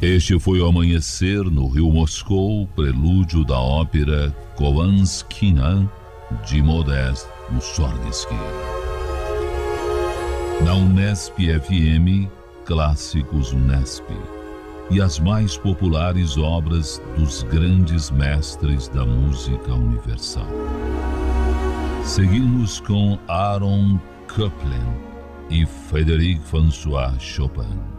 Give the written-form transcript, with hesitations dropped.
Este foi o Amanhecer no Rio Moscou, prelúdio da ópera Kovanskina de Modest Mussorgsky. Na Unesp FM, Clássicos Unesp e as mais populares obras dos grandes mestres da música universal. Seguimos com Aaron Copland e Frédéric François Chopin.